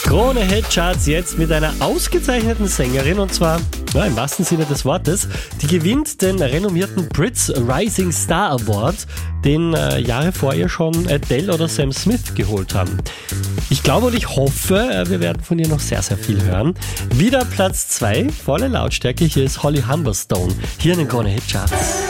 Krone Hit Charts jetzt mit einer ausgezeichneten Sängerin, und zwar im wahrsten Sinne des Wortes. Die gewinnt den renommierten Brits Rising Star Award, den Jahre vor ihr schon Adele oder Sam Smith geholt haben. Ich glaube und ich hoffe, wir werden von ihr noch sehr, sehr viel hören. Wieder Platz 2, volle Lautstärke. Hier ist Holly Humberstone, hier in den Krone Hit Charts.